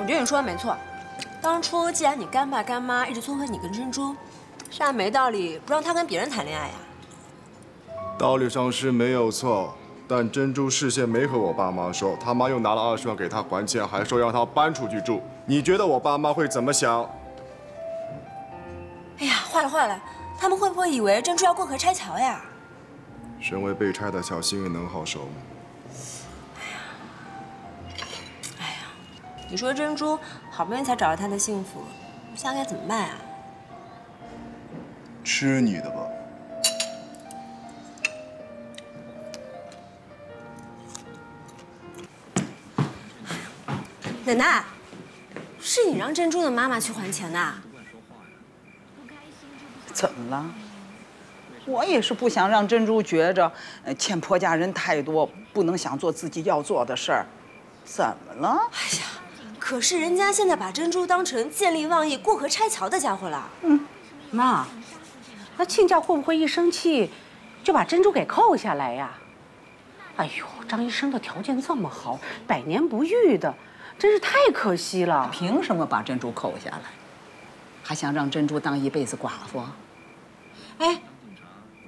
我觉得你说的没错。当初既然你干爸干妈一直撮合你跟珍珠，是按没道理不让他跟别人谈恋爱呀？ 道理上是没有错，但珍珠事先没和我爸妈说，他妈又拿了20万给他还钱，还说让他搬出去住。你觉得我爸妈会怎么想？ 哎呀，坏了坏了，他们会不会以为珍珠要过河拆桥呀？ 身为被拆的桥，心也能好受。 你说珍珠好不容易才找到她的幸福，现在该怎么办啊？ 吃你的吧！ 奶奶，是你让珍珠的妈妈去还钱的？ 怎么了？我也是不想让珍珠觉着，欠婆家人太多，不能想做自己要做的事儿。怎么了？ 哎呀，可是人家现在把珍珠当成见利忘义、过河拆桥的家伙了。 妈，那亲家会不会一生气，就把珍珠给扣下来呀？哎呦，张医生的条件这么好，百年不遇的，真是太可惜了。 凭什么把珍珠扣下来？还想让珍珠当一辈子寡妇？ 哎，